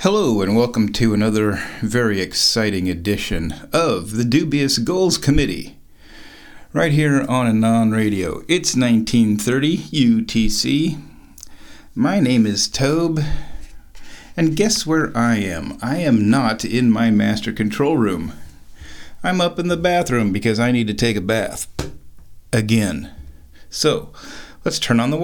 Hello and welcome to another very exciting edition of the Dubious Goals Committee. Right here on Anon Radio. It's 1930 UTC. My name is Tobe. And guess where I am? I am not in my master control room. I'm up in the bathroom because I need to take a bath. Again. So, let's turn on the